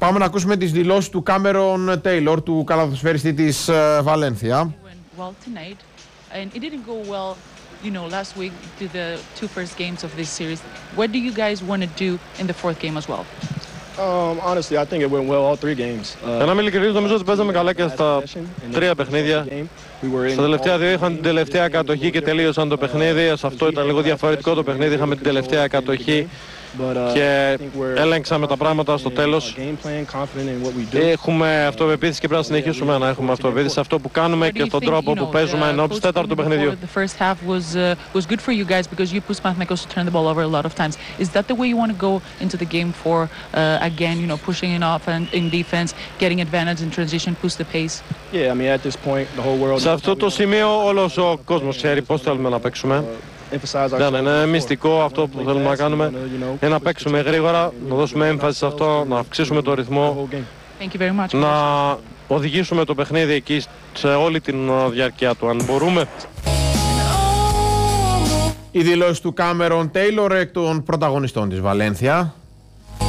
Πάμε να ακούσουμε τις δηλώσεις του Κάμερον Τέιλορ, του καλαθοσφαιριστή της Βαλένθια. And it didn't go well, you know, last week to the two first games of this series. What do you guys want to do in the fourth game as well? Honestly, I think it went well all three games. Για να είμαι ειλικρινής, νομίζω ότι παίζαμε καλά και στα τρία παιχνίδια. Στα τελευταία δύο είχαν την τελευταία κατοχή και τελείωσαν το παιχνίδι. Σε αυτό ήταν λίγο διαφορετικό το παιχνίδι. Είχαμε την τελευταία κατοχή και έλεγξαμε τα πράγματα στο τέλος. Έχουμε αυτοπεποίθηση και πρέπει να συνεχίσουμε να έχουμε αυτοπεποίθηση σε αυτό που κάνουμε και στον τρόπο που παίζουμε ενώπιση τέταρτου παιχνιδιού. The first half was good for you guys because you pushed Panathinaikos to turn the ball over a lot of times. Is that the way you want to go into the game for again, you know, pushing it off and in defense, getting advantage in transition, push the pace? Yeah, I mean at this point the whole world. Σε αυτό το σημείο όλος ο κόσμος ξέρει πώς θέλουμε να παίξουμε. Δεν είναι μυστικό αυτό που θέλουμε να κάνουμε. Είναι να παίξουμε γρήγορα, να δώσουμε έμφαση σε αυτό, να αυξήσουμε το ρυθμό, να οδηγήσουμε το παιχνίδι εκεί σε όλη την διάρκεια του, αν μπορούμε. Η δηλώση του Κάμερον Τέιλορ εκ των πρωταγωνιστών της Βαλένθια.